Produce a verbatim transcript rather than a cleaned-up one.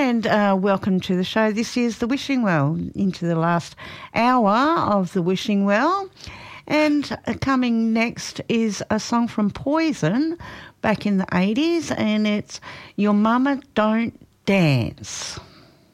And uh, welcome to the show. This is The Wishing Well, into the last hour of The Wishing Well. And uh, coming next is a song from Poison back in the eighties, and it's Your Mama Don't Dance.